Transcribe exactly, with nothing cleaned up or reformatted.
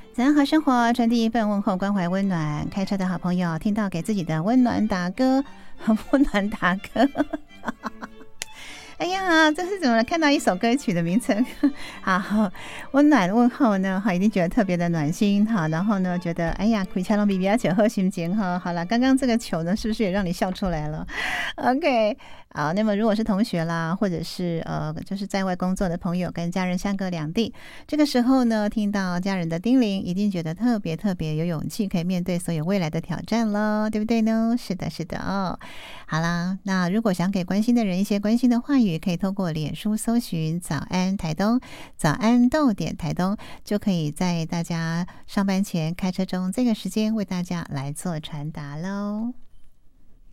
早安好生活，传递一份问候，关怀温暖。开车的好朋友听到给自己的温暖打歌，温暖打歌。哎呀，这是怎么看到一首歌曲的名称？好，温暖问候呢，哈，一定觉得特别的暖心哈。然后呢，觉得哎呀，开车拢比比较酒喝心情哈。好了，刚刚这个球呢，是不是也让你笑出来了 ？OK。好，那么如果是同学啦，或者是呃，就是在外工作的朋友，跟家人相隔两地，这个时候呢，听到家人的叮咛，一定觉得特别特别有勇气，可以面对所有未来的挑战了，对不对呢？是的，是的哦。好啦，那如果想给关心的人一些关心的话语，可以透过脸书搜寻"早安台东"、"早安逗点台东"，就可以在大家上班前开车中这个时间为大家来做传达喽。